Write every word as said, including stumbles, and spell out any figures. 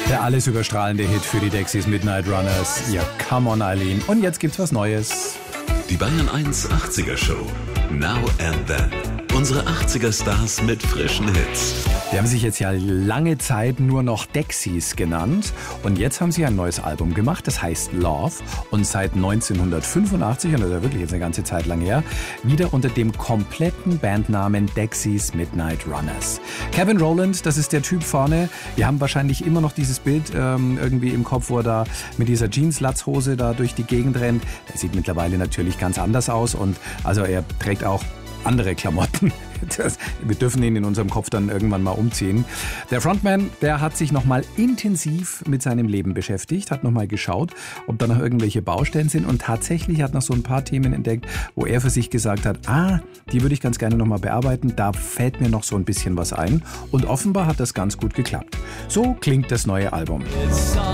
Der alles überstrahlende Hit für die Dexys, Midnight Runners. Ja, come on, Eileen. Und jetzt gibt's was Neues. Die Bayern eins achtziger Show. Now and Then. Unsere achtziger Stars mit frischen Hits. Die haben sich jetzt ja lange Zeit nur noch Dexys genannt. Und jetzt haben sie ein neues Album gemacht, das heißt Love. Und seit neunzehnhundertfünfundachtzig, und das ist ja wirklich jetzt eine ganze Zeit lang her, wieder unter dem kompletten Bandnamen Dexys Midnight Runners. Kevin Rowland, das ist der Typ vorne. Wir haben wahrscheinlich immer noch dieses Bild ähm, irgendwie im Kopf, wo er da mit dieser Jeans-Latzhose da durch die Gegend rennt. Er sieht mittlerweile natürlich ganz anders aus. Und also er trägt auch andere Klamotten. Das, wir dürfen ihn in unserem Kopf dann irgendwann mal umziehen. Der Frontman, der hat sich nochmal intensiv mit seinem Leben beschäftigt, hat nochmal geschaut, ob da noch irgendwelche Baustellen sind und tatsächlich hat noch so ein paar Themen entdeckt, wo er für sich gesagt hat, ah, die würde ich ganz gerne nochmal bearbeiten, da fällt mir noch so ein bisschen was ein und offenbar hat das ganz gut geklappt. So klingt das neue Album.